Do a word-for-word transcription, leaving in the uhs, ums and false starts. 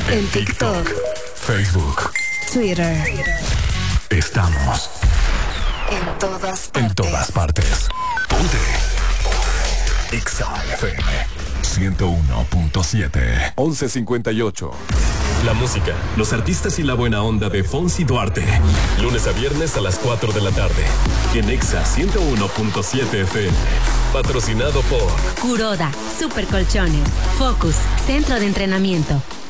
En TikTok, Facebook, Twitter. Estamos En todas partes. en todas partes. Ponte Exa F M ciento uno punto siete. once cincuenta y ocho. La música, los artistas y la buena onda de Fonsi Duarte. Lunes a viernes a las cuatro de la tarde. En Exa ciento uno punto siete F M. Patrocinado por Kuroda, Super Colchones, Focus, Centro de Entrenamiento,